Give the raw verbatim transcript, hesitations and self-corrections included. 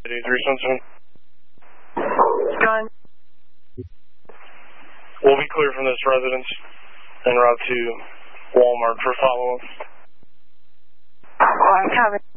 three seven seven. John. We'll be clear from this residence en route to Walmart for follow-up. Oh, I'm coming.